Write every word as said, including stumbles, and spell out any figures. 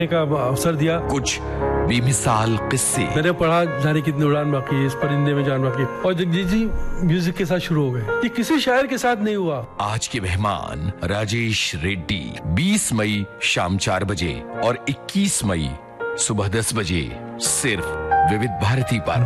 का अवसर दिया। कुछ बेमिसाल किस्से मैंने पढ़ा जाने कितनी उड़ान बाकी है, इस परिंदे में जान बाकी, और जगजीत जी म्यूजिक के साथ शुरू हो गए। ये किसी शायर के साथ नहीं हुआ। आज के मेहमान राजेश रेड्डी, बीस मई शाम चार बजे और इक्कीस मई सुबह दस बजे सिर्फ विविध भारती पर।